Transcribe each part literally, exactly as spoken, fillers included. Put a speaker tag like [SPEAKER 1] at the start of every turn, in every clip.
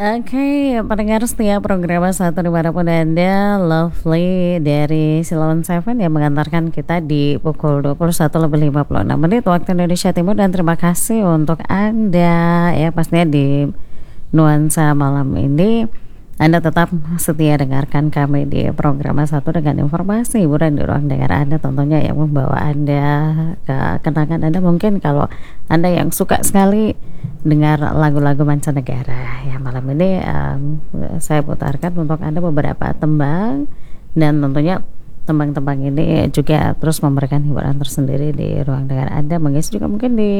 [SPEAKER 1] Oke, pendengar setia program satu dimanapun Anda, Lovely dari Silon Seven yang mengantarkan kita di pukul dua puluh satu lebih lima puluh enam menit waktu Indonesia Timur. Dan terima kasih untuk Anda ya, pastinya di nuansa malam ini Anda tetap setia dengarkan kami di program satu dengan informasi hiburan di ruang dengar Anda, tentunya yang membawa Anda ke kenangan Anda. Mungkin kalau Anda yang suka sekali dengar lagu-lagu mancanegara ya, malam ini um, saya putarkan untuk Anda beberapa tembang, dan tentunya tembang-tembang ini juga terus memberikan hiburan tersendiri di ruang dengar Anda, mengisi juga mungkin di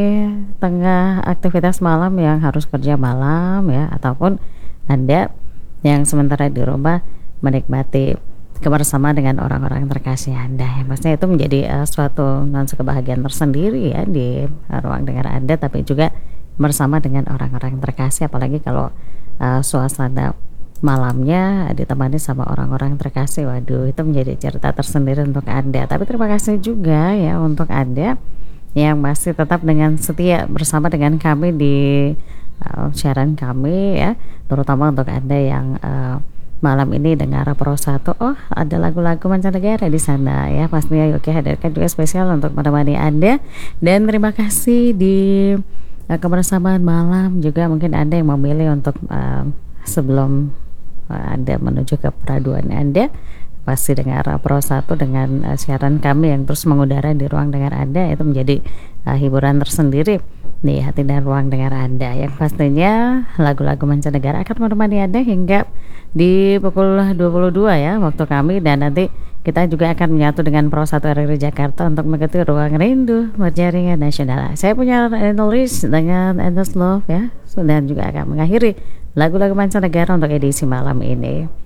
[SPEAKER 1] tengah aktivitas malam yang harus kerja malam ya, ataupun Anda yang sementara di rumah menikmati kebersamaan dengan orang-orang terkasih Anda ya. Pastinya itu menjadi uh, suatu nuansa kebahagiaan tersendiri ya di uh, ruang dengar Anda, tapi juga bersama dengan orang-orang terkasih, apalagi kalau uh, suasana malamnya ditemani sama orang-orang terkasih. Waduh, itu menjadi cerita tersendiri untuk Anda. Tapi terima kasih juga ya untuk Anda yang masih tetap dengan setia bersama dengan kami di uh, siaran kami ya, terutama untuk Anda yang uh, malam ini dengar Pro satu. Oh, ada lagu-lagu mancanegara di sana ya, pastinya Yogi hadirkan juga spesial untuk menemani Anda. Dan terima kasih di uh, kebersamaan malam juga mungkin Anda yang memilih untuk uh, sebelum uh, Anda menuju ke peraduan Anda pasti dengar Pro satu dengan uh, siaran kami yang terus mengudara di ruang dengar Anda. Itu menjadi uh, hiburan tersendiri di hati dan ruang dengar Anda, yang pastinya lagu-lagu mancanegara akan menemani Anda hingga di pukul dua puluh dua ya waktu kami. Dan nanti kita juga akan menyatu dengan Pro satu R R I Jakarta untuk mengikuti ruang rindu berjaringan nasional. Saya punya nulis dengan Endless Love ya, dan juga akan mengakhiri lagu-lagu mancanegara untuk edisi malam ini.